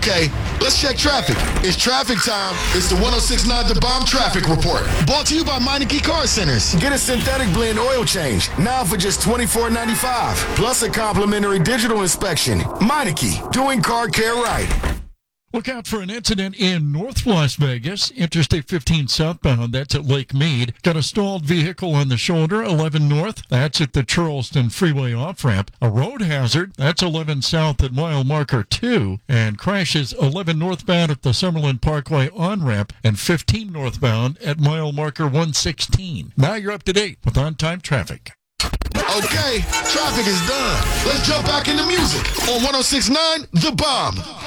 Okay, let's check traffic. It's traffic time. It's the 106.9 The Bomb Traffic Report. Brought to you by Meineke Car Centers. Get a synthetic blend oil change now for just $24.95. Plus a complimentary digital inspection. Meineke, doing car care right. Look out for an incident in North Las Vegas, Interstate 15 southbound. That's at Lake Mead. Got a stalled vehicle on the shoulder, 11 north. That's at the Charleston Freeway off-ramp. A road hazard. That's 11 south at mile marker 2. And crashes 11 northbound at the Summerlin Parkway on-ramp and 15 northbound at mile marker 116. Now you're up to date with on-time traffic. Okay, traffic is done. Let's jump back into music on 106.9 The Bomb.